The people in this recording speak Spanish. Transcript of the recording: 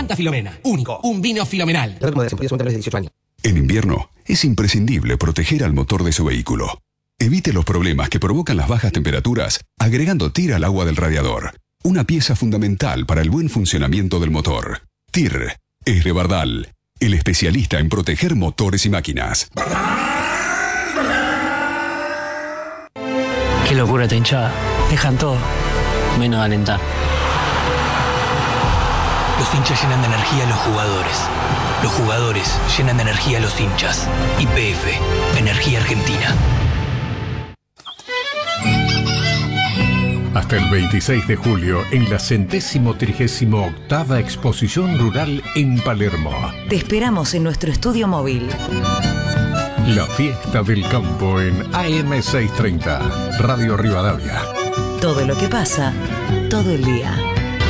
Santa Filomena. Único. Un vino filomenal. En invierno, es imprescindible proteger al motor de su vehículo. Evite los problemas que provocan las bajas temperaturas agregando TIR al agua del radiador. Una pieza fundamental para el buen funcionamiento del motor. TIR es de Bardal, el especialista en proteger motores y máquinas. Qué locura esta hinchada. Dejan todo, menos alentar. Los hinchas llenan de energía a los jugadores. Los jugadores llenan de energía a los hinchas. YPF, Energía Argentina. Hasta el 26 de julio en la 138ª Exposición Rural en Palermo. Te esperamos en nuestro estudio móvil. La fiesta del campo en AM630, Radio Rivadavia. Todo lo que pasa, todo el día.